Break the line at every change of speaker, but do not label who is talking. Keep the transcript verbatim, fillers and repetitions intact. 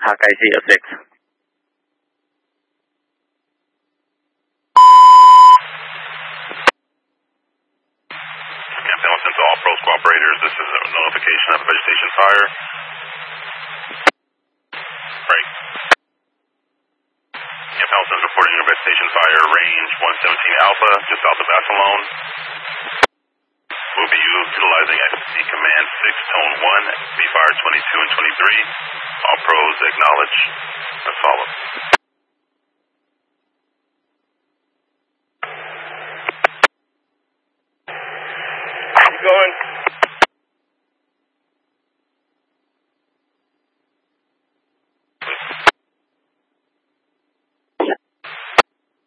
Hawk I C zero six.
Camp Pendleton to all pros cooperators. This is a notification of a vegetation fire. Break. Camp Pendleton is reporting a vegetation fire, range one seventeen Alpha, just south of Assalone. We'll be utilizing F C Command six Tone one, B Fire twenty-two and twenty-three. All pros acknowledge. Let's follow.
Keep going.